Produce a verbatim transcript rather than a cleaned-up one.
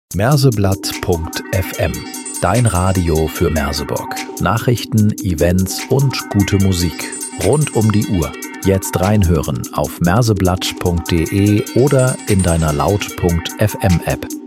Merseblatt Punkt F M. Dein Radio für Merseburg. Nachrichten, Events und gute Musik. Rund um die Uhr. Jetzt reinhören auf merseblatt punkt de oder in deiner Laut Punkt F M App.